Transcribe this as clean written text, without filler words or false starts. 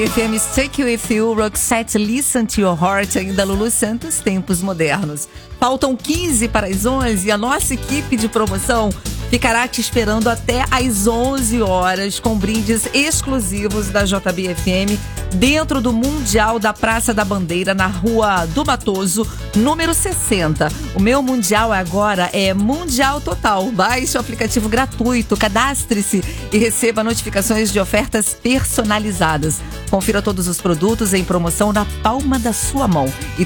FM Stick With You, Roxette, Listen to Your Heart, ainda Lulu Santos, Tempos Modernos. Faltam 15 para as 11 e a nossa equipe de promoção ficará te esperando até às 11 horas com brindes exclusivos da JBFM dentro do Mundial da Praça da Bandeira, na Rua do Matoso, número 60. O meu Mundial agora é Mundial Total. Baixe o aplicativo gratuito, cadastre-se e receba notificações de ofertas personalizadas. Confira todos os produtos em promoção na palma da sua mão. E